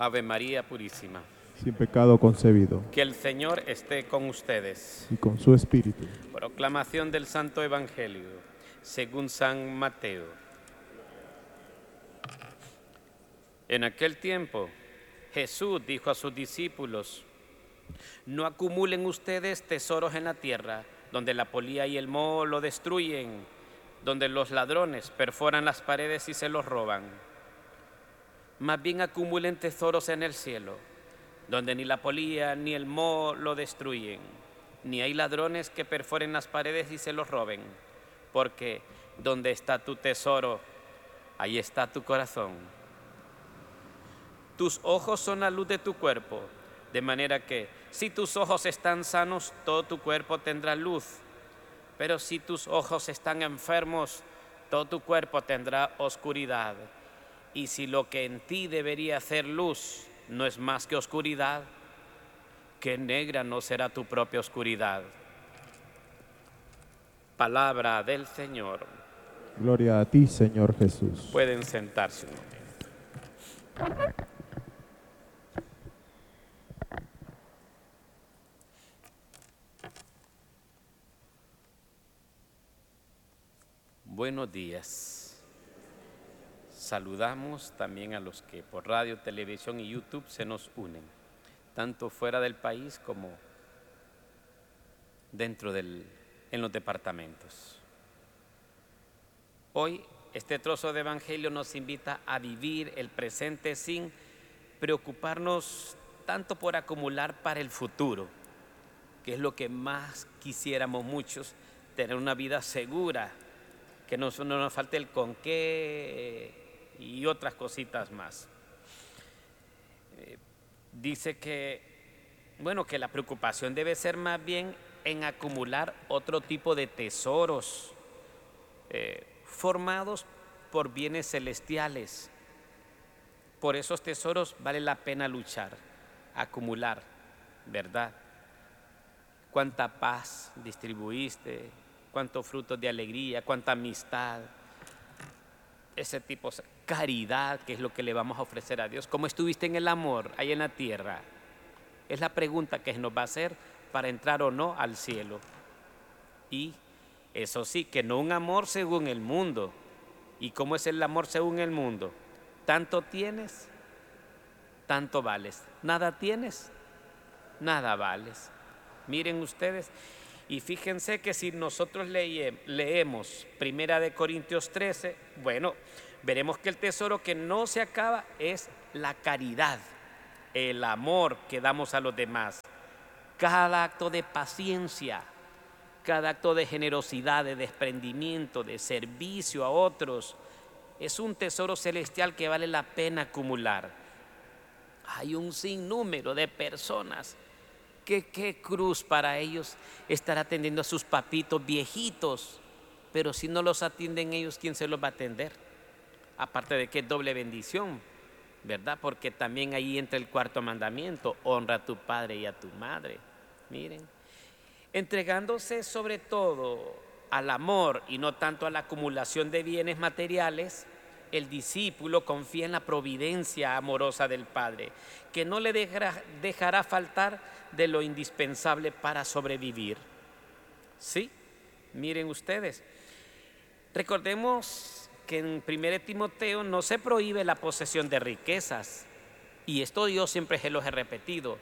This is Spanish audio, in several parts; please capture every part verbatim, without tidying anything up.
Ave María Purísima. sin pecado concebido, Que el Señor esté con ustedes. y con su espíritu. Proclamación del Santo Evangelio según San Mateo. En aquel tiempo, Jesús dijo a sus discípulos: no acumulen ustedes tesoros en la tierra, donde la polilla y el moho lo destruyen, donde los ladrones perforan las paredes y se los roban. Más bien acumulen tesoros en el cielo, donde ni la polilla ni el moho lo destruyen, ni hay ladrones que perforen las paredes y se los roben, porque donde está tu tesoro, ahí está tu corazón. Tus ojos son la luz de tu cuerpo, de manera que si tus ojos están sanos, todo tu cuerpo tendrá luz, pero si tus ojos están enfermos, todo tu cuerpo tendrá oscuridad. Y si lo que en ti debería ser luz no es más que oscuridad, qué negra no será tu propia oscuridad. Palabra del Señor. Gloria a ti, Señor Jesús. Pueden sentarse un momento. Buenos días. Saludamos también a los que por radio, televisión y YouTube se nos unen, tanto fuera del país como dentro del, en los departamentos. Hoy este trozo de evangelio nos invita a vivir el presente sin preocuparnos tanto por acumular para el futuro, que es lo que más quisiéramos muchos, tener una vida segura, que no, no nos falte el con qué y otras cositas más. Eh, dice que, bueno, que la preocupación debe ser más bien en acumular otro tipo de tesoros eh, formados por bienes celestiales. Por esos tesoros vale la pena luchar, acumular, ¿verdad? Cuánta paz distribuiste, cuántos frutos de alegría, cuánta amistad, ese tipo, caridad, que es lo que le vamos a ofrecer a Dios. ¿Cómo estuviste en el amor ahí en la tierra? Es la pregunta que nos va a hacer para entrar o no al cielo. Y eso sí, que no un amor según el mundo. ¿Y cómo es el amor según el mundo? Tanto tienes, tanto vales. Nada tienes, nada vales. Miren ustedes, y fíjense que si nosotros lee, leemos Primera de Corintios trece, bueno, veremos que el tesoro que no se acaba es la caridad, el amor que damos a los demás. Cada acto de paciencia, cada acto de generosidad, de desprendimiento, de servicio a otros, es un tesoro celestial que vale la pena acumular. Hay un sinnúmero de personas que qué cruz para ellos estar atendiendo a sus papitos viejitos, pero si no los atienden ellos, ¿quién se los va a atender? Aparte de que es doble bendición, ¿verdad? Porque también ahí entra el cuarto mandamiento: honra a tu padre y a tu madre. Miren, entregándose sobre todo al amor y no tanto a la acumulación de bienes materiales, el discípulo confía en la providencia amorosa del Padre, que no le dejará, dejará faltar de lo indispensable para sobrevivir. Sí, miren ustedes, recordemos que en primera de Timoteo no se prohíbe la posesión de riquezas, y esto yo siempre se los he repetido: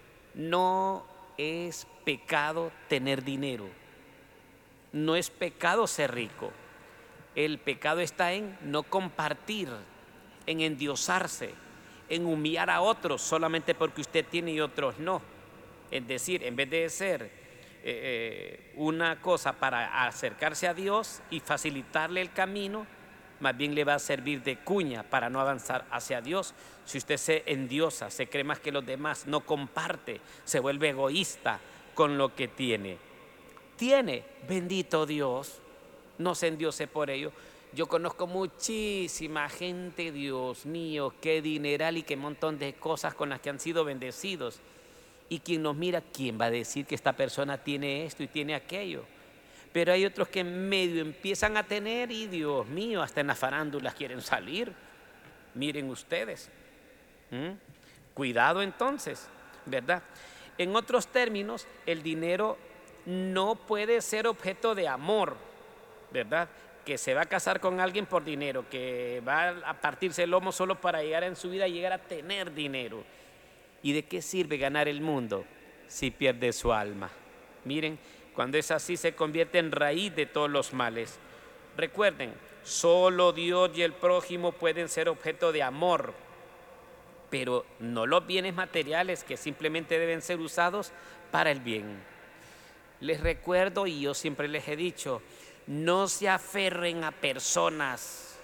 no es pecado tener dinero, no es pecado ser rico. El pecado está en no compartir, en endiosarse, en humillar a otros solamente porque usted tiene y otros no. Es decir, en vez de ser eh, una cosa para acercarse a Dios y facilitarle el camino, más bien le va a servir de cuña para no avanzar hacia Dios. Si usted se endiosa, se cree más que los demás, no comparte, se vuelve egoísta con lo que tiene. Tiene, bendito Dios, no se endiose por ello. Yo conozco muchísima gente, Dios mío, qué dineral y qué montón de cosas con las que han sido bendecidos. Y quien nos mira, ¿quién va a decir que esta persona tiene esto y tiene aquello? Pero hay otros que en medio empiezan a tener y, Dios mío, hasta en las farándulas quieren salir. Miren ustedes. ¿Mm? Cuidado entonces, ¿verdad? En otros términos, el dinero no puede ser objeto de amor, ¿verdad? Que se va a casar con alguien por dinero, que va a partirse el lomo solo para llegar en su vida y llegar a tener dinero. ¿Y de qué sirve ganar el mundo si pierde su alma? Miren, cuando es así se convierte en raíz de todos los males. Recuerden, solo Dios y el prójimo pueden ser objeto de amor, pero no los bienes materiales que simplemente deben ser usados para el bien. Les recuerdo, y yo siempre les he dicho, no se aferren a personas,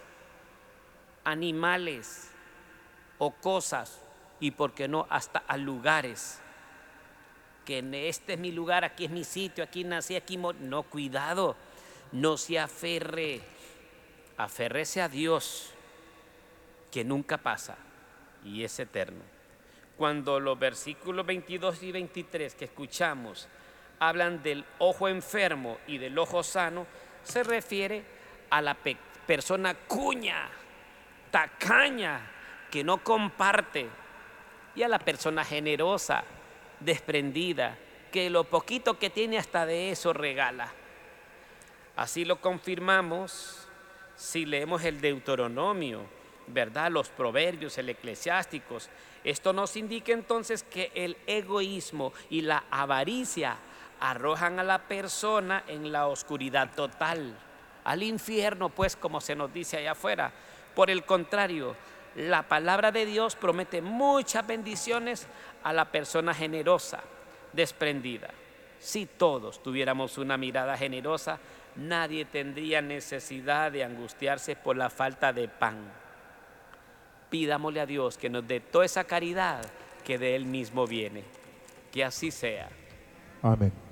animales o cosas, y por qué no hasta a lugares, que este es mi lugar, aquí es mi sitio, aquí nací, aquí morí. No, cuidado, no se aferre, aférrese a Dios, que nunca pasa y es eterno. Cuando los versículos veintidós y veintitrés que escuchamos hablan del ojo enfermo y del ojo sano, se refiere a la pe- persona cuña, tacaña, que no comparte, y a la persona generosa, desprendida, que lo poquito que tiene hasta de eso regala. Así lo confirmamos si leemos el Deuteronomio, ¿verdad? Los proverbios, el eclesiásticos. Esto nos indica entonces que el egoísmo y la avaricia arrojan a la persona en la oscuridad total, al infierno, pues, como se nos dice allá afuera. Por el contrario, la palabra de Dios promete muchas bendiciones a la persona generosa, desprendida. Si todos tuviéramos una mirada generosa, nadie tendría necesidad de angustiarse por la falta de pan. Pidámosle a Dios que nos dé toda esa caridad que de Él mismo viene. Que así sea. Amén.